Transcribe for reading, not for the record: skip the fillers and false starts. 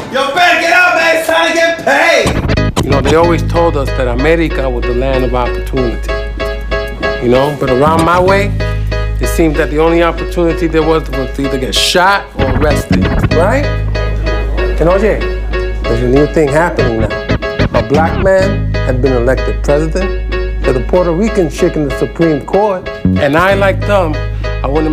Yo, better get out, man. It's time to get paid. You know, they always told us that America was the land of opportunity. You know, but around my way, it seemed that the only opportunity there was to either get shot or arrested, right? And oye, there's a new thing happening now. A black man had been elected president, there's a Puerto Rican chick in the Supreme Court, and I, like them, I want to